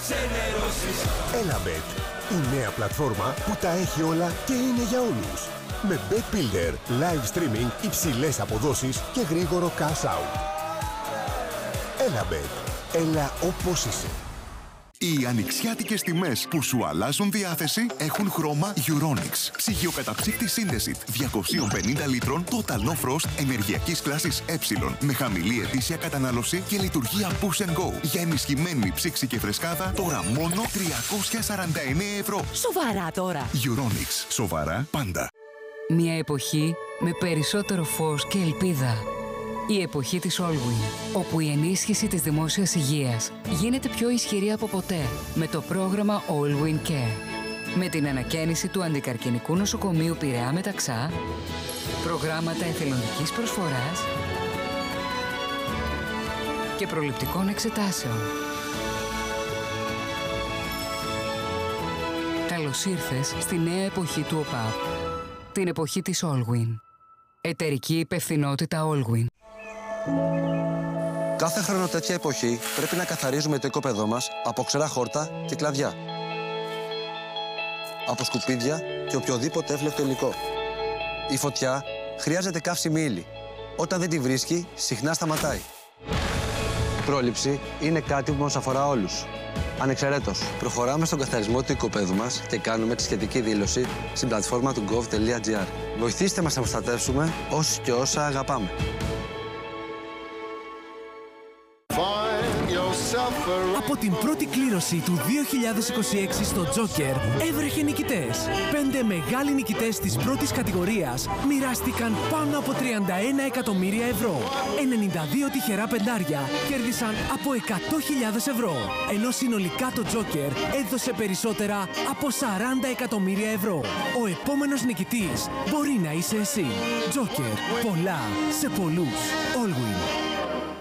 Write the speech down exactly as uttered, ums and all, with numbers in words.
Elabet, η νέα πλατφόρμα που τα έχει όλα και είναι για όλους. Με Bet Builder, live streaming, υψηλές αποδόσεις και γρήγορο cash out. Elabet, έλα όπως είσαι. Οι ανοιξιάτικες τιμές που σου αλλάζουν διάθεση έχουν χρώμα Euronics. Ψυγείο καταψύκτη Σύνδεσιτ διακόσια πενήντα λίτρων Total No Frost ενεργειακής κλάσης Ε με χαμηλή ετήσια κατανάλωση και λειτουργία Push and Go. Για ενισχυμένη ψήξη και φρεσκάδα τώρα μόνο τριακόσια σαράντα εννέα ευρώ. Σοβαρά τώρα. Euronics. Σοβαρά πάντα. Μια εποχή με περισσότερο φως και ελπίδα. Η εποχή της Allwyn, όπου η ενίσχυση της δημόσιας υγείας γίνεται πιο ισχυρή από ποτέ με το πρόγραμμα Allwyn Care. Με την ανακαίνιση του αντικαρκινικού νοσοκομείου Πειραιά Μεταξά, προγράμματα εθελοντικής προσφοράς και προληπτικών εξετάσεων. Καλώς ήρθες στη νέα εποχή του ΟΠΑΠ, την εποχή της Allwyn. Εταιρική υπευθυνότητα Allwyn. Κάθε χρόνο τέτοια εποχή πρέπει να καθαρίζουμε το οικόπεδό μας από ξερά χόρτα και κλαδιά, από σκουπίδια και οποιοδήποτε εύλεκτο υλικό. Η φωτιά χρειάζεται καύσιμη ύλη. Όταν δεν τη βρίσκει, συχνά σταματάει. Η πρόληψη είναι κάτι που μας αφορά όλους. Ανεξαιρέτως, προχωράμε στον καθαρισμό του οικοπαίδου μας και κάνουμε τη σχετική δήλωση στην πλατφόρμα του gov τελεία gr. Βοηθήστε μας να προστατεύσουμε όσους και όσα αγαπάμε. Από την πρώτη κλήρωση του δύο χιλιάδες είκοσι έξι στο Joker έβρεχε νικητές. Πέντε μεγάλοι νικητές της πρώτης κατηγορίας μοιράστηκαν πάνω από τριάντα ένα εκατομμύρια ευρώ. ενενήντα δύο τυχερά πεντάρια κέρδισαν από εκατό χιλιάδες ευρώ. Ενώ συνολικά το Joker έδωσε περισσότερα από σαράντα εκατομμύρια ευρώ. Ο επόμενος νικητής μπορεί να είσαι εσύ. Joker. Πολλά σε πολλούς. Allwyn.